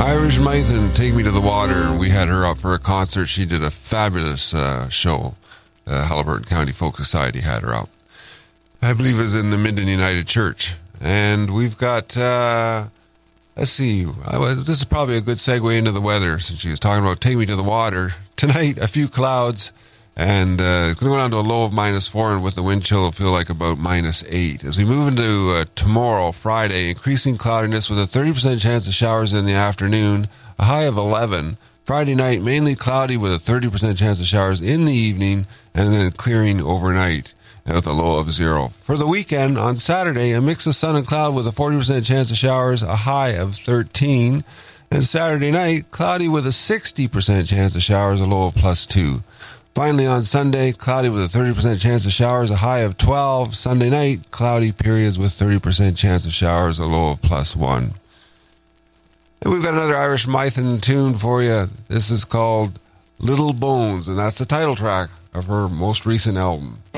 Irish Mythen, Take Me to the Water. We had her up for a concert. She did a fabulous show. Haliburton County Folk Society had her up. I believe it was in the Minden United Church. And we've got, let's see, this is probably a good segue into the weather since she was talking about Take Me to the Water. Tonight, a few clouds, and it's going to go down to a low of -4, and with the wind chill, it'll feel like about -8. As we move into tomorrow, Friday, increasing cloudiness with a 30% chance of showers in the afternoon, a high of 11. Friday night, mainly cloudy with a 30% chance of showers in the evening, and then clearing overnight with a low of 0. For the weekend, on Saturday, a mix of sun and cloud with a 40% chance of showers, a high of 13. And Saturday night, cloudy with a 60% chance of showers, a low of +2. Finally, on Sunday, cloudy with a 30% chance of showers, a high of 12. Sunday night, cloudy periods with 30% chance of showers, a low of +1. And we've got another Irish Mythen tune for you. This is called Little Bones, and that's the title track of her most recent album.